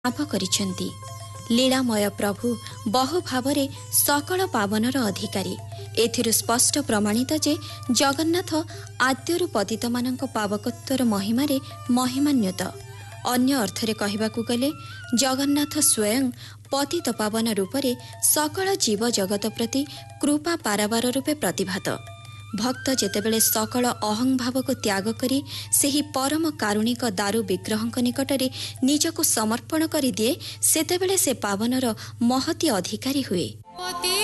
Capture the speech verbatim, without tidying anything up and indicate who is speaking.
Speaker 1: ଲାଭ କରିଛନ୍ତି। ଲୀଳାମୟ ପ୍ରଭୁ ବହୁ ଭାବରେ ସକଳ ପାବନର ଅଧିକାରୀ। ଏଥିରୁ ସ୍ପଷ୍ଟ ପ୍ରମାଣିତ ଯେ ଜଗନ୍ନାଥ ଆଦ୍ୟରୁ ପତିତମାନଙ୍କ ପାବକତ୍ୱର ମହିମାରେ ମହିମାନ୍ୱିତ। ଅନ୍ୟ ଅର୍ଥରେ କହିବାକୁ ଗଲେ ଜଗନ୍ନାଥ ସ୍ୱୟଂ ପତିତ ପାବନ ରୂପରେ ସକଳ ଜୀବ ଜଗତ ପ୍ରତି କୃପା ପାରାବାର ରୂପେ ପ୍ରତିଭାତ। ଭକ୍ତ ଯେତେବେଳେ ସକଳ ଅହଂଭାବକୁ ତ୍ୟାଗ କରି ସେହି ପରମ କାରୁଣିକ ଦାରୁ ବିଗ୍ରହଙ୍କ ନିକଟରେ ନିଜକୁ ସମର୍ପଣ କରିଦିଏ, ସେତେବେଳେ ସେ ପାବନର ମହତୀ ଅଧିକାରୀ ହୁଏ।